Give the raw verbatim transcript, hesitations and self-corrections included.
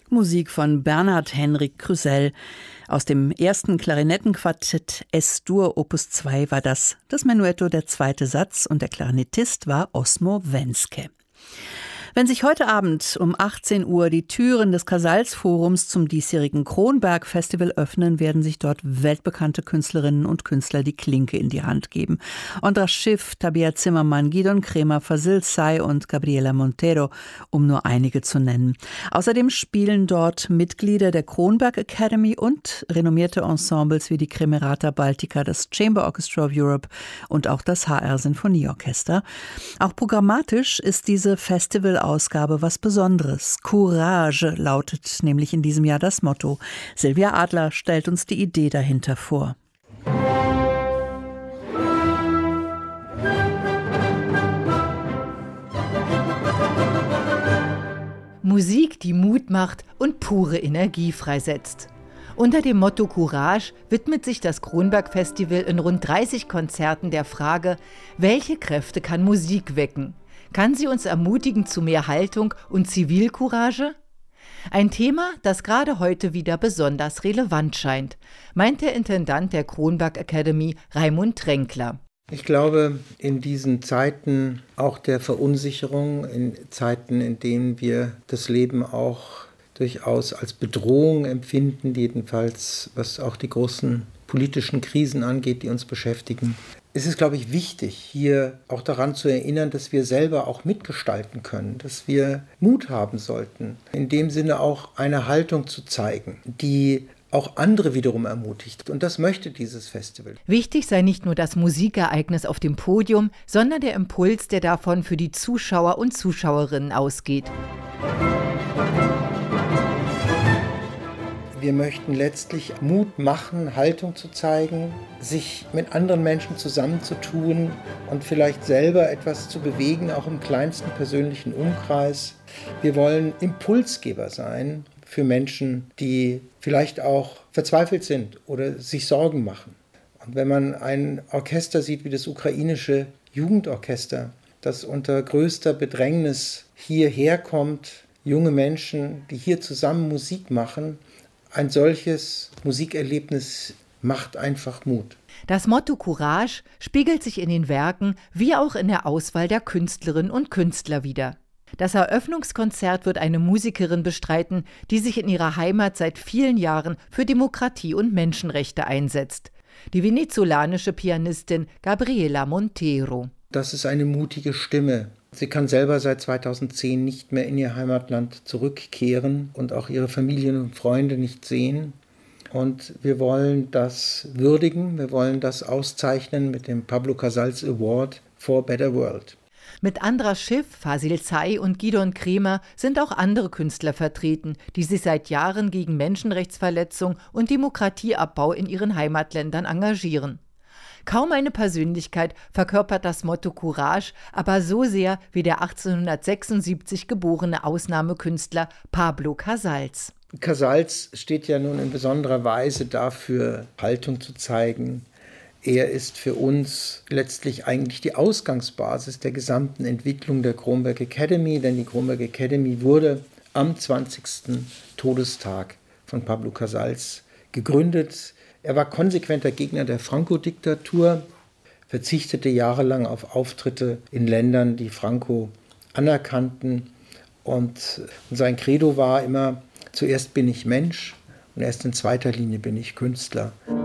Musik von Bernhard Henrik Krüsell. Aus dem ersten Klarinettenquartett Es-Dur Opus zwei war das. Das Menuetto der zweite Satz und der Klarinettist war Osmo Wenske. Wenn sich heute Abend um achtzehn Uhr die Türen des Casals-Forums zum diesjährigen Kronberg-Festival öffnen, werden sich dort weltbekannte Künstlerinnen und Künstler die Klinke in die Hand geben. Andras Schiff, Tabea Zimmermann, Gidon Kremer, Fazil Say und Gabriela Montero, um nur einige zu nennen. Außerdem spielen dort Mitglieder der Kronberg Academy und renommierte Ensembles wie die Kremerata Baltica, das Chamber Orchestra of Europe und auch das H R Sinfonieorchester. Auch programmatisch ist diese Festival Ausgabe was Besonderes. Courage lautet nämlich in diesem Jahr das Motto. Silvia Adler stellt uns die Idee dahinter vor. Musik, die Mut macht und pure Energie freisetzt. Unter dem Motto Courage widmet sich das Kronberg-Festival in rund dreißig Konzerten der Frage, welche Kräfte kann Musik wecken? Kann sie uns ermutigen zu mehr Haltung und Zivilcourage? Ein Thema, das gerade heute wieder besonders relevant scheint, meint der Intendant der Kronberg Academy, Raimund Tränkler. Ich glaube, in diesen Zeiten auch der Verunsicherung, in Zeiten, in denen wir das Leben auch durchaus als Bedrohung empfinden, jedenfalls was auch die großen politischen Krisen angeht, die uns beschäftigen, ist es, glaube ich, wichtig, hier auch daran zu erinnern, dass wir selber auch mitgestalten können, dass wir Mut haben sollten, in dem Sinne auch eine Haltung zu zeigen, die auch andere wiederum ermutigt. Und das möchte dieses Festival. Wichtig sei nicht nur das Musikereignis auf dem Podium, sondern der Impuls, der davon für die Zuschauer und Zuschauerinnen ausgeht. Wir möchten letztlich Mut machen, Haltung zu zeigen, sich mit anderen Menschen zusammenzutun und vielleicht selber etwas zu bewegen, auch im kleinsten persönlichen Umkreis. Wir wollen Impulsgeber sein für Menschen, die vielleicht auch verzweifelt sind oder sich Sorgen machen. Und wenn man ein Orchester sieht wie das ukrainische Jugendorchester, das unter größter Bedrängnis hierher kommt, junge Menschen, die hier zusammen Musik machen, ein solches Musikerlebnis macht einfach Mut. Das Motto Courage spiegelt sich in den Werken wie auch in der Auswahl der Künstlerinnen und Künstler wider. Das Eröffnungskonzert wird eine Musikerin bestreiten, die sich in ihrer Heimat seit vielen Jahren für Demokratie und Menschenrechte einsetzt. Die venezolanische Pianistin Gabriela Montero. Das ist eine mutige Stimme. Sie kann selber seit zweitausendzehn nicht mehr in ihr Heimatland zurückkehren und auch ihre Familien und Freunde nicht sehen. Und wir wollen das würdigen, wir wollen das auszeichnen mit dem Pablo Casals Award for a Better World. Mit Andras Schiff, Fazil Say und Gidon Kremer sind auch andere Künstler vertreten, die sich seit Jahren gegen Menschenrechtsverletzung und Demokratieabbau in ihren Heimatländern engagieren. Kaum eine Persönlichkeit verkörpert das Motto Courage, aber so sehr wie der achtzehnhundertsechsundsiebzig geborene Ausnahmekünstler Pablo Casals. Casals steht ja nun in besonderer Weise dafür, Haltung zu zeigen. Er ist für uns letztlich eigentlich die Ausgangsbasis der gesamten Entwicklung der Kronberg Academy, denn die Kronberg Academy wurde am zwanzigsten Todestag von Pablo Casals gegründet. Er war konsequenter Gegner der Franco-Diktatur, verzichtete jahrelang auf Auftritte in Ländern, die Franco anerkannten. Und sein Credo war immer, zuerst bin ich Mensch und erst in zweiter Linie bin ich Künstler.